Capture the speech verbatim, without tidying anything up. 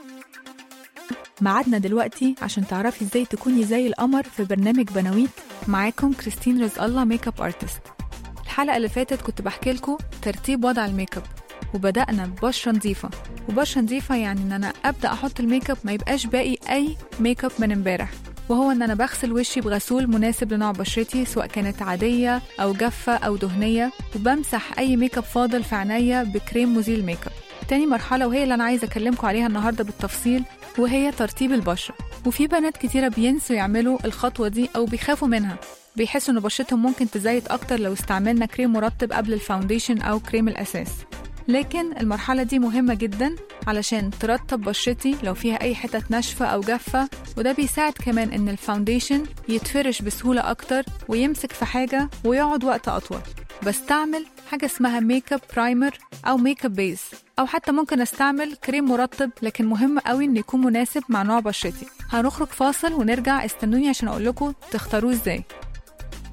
معادنا دلوقتي عشان تعرفي ازاي تكوني زي القمر في برنامج بنويت. معاكم كريستين رزق الله، ميك اب ارتست. الحلقة اللي فاتت كنت بحكي لكم ترتيب وضع الميك اب، وبدأنا ببشرة نظيفة. وبشرة نظيفة يعني ان انا ابدأ احط الميك اب ما يبقاش باقي اي ميك اب من امبارح، وهو ان انا بغسل وشي بغسول مناسب لنوع بشرتي، سواء كانت عادية او جافة او دهنية، وبمسح اي ميك اب فاضل في عينيا بكريم مزيل ميك اب. تاني مرحلة وهي اللي انا عايزة اكلمكم عليها النهاردة بالتفصيل، وهي ترتيب البشرة. وفي بنات كتيرة بينسوا يعملوا الخطوة دي او بيخافوا منها، بيحسوا ان بشرتهم ممكن تزيت اكتر لو استعملنا كريم مرطب قبل الفاونديشن او كريم الاساس. لكن المرحلة دي مهمة جدا علشان ترطب بشرتي لو فيها اي حتة ناشفة او جافة، وده بيساعد كمان ان الفاونديشن يتفرش بسهولة اكتر ويمسك في حاجة ويقعد وقت اطول. بستعمل حاجة اسمها ميك اب برايمر او ميك اب بيز، او حتى ممكن استعمل كريم مرطب، لكن مهم قوي ان يكون مناسب مع نوع بشرتي. هنخرج فاصل ونرجع، استنوني عشان اقول لكم تختاروه ازاي.